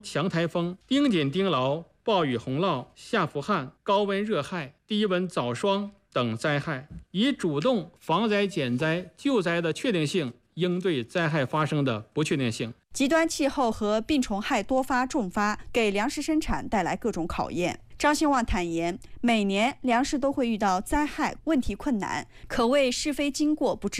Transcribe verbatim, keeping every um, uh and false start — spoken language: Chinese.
强台风、丁紧丁劳、暴雨洪涝、夏伏旱、高温热害、低温早霜等灾害，以主动防灾减灾救灾的确定性应对灾害发生的不确定性。 极端气候和病虫害多发重发，给粮食生产带来各种考验。张兴旺坦言，每年粮食都会遇到灾害问题困难，可谓是非经过不知。